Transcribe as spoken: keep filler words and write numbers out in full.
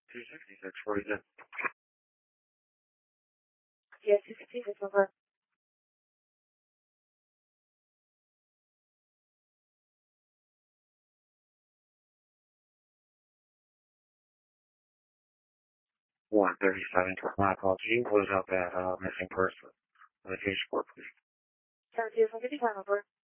two sixty-six forty-two. Yes, two sixty-six, over. one thirty-seven, my apology, was up at uh, missing person. The case report, please. seven two fifty-five, over.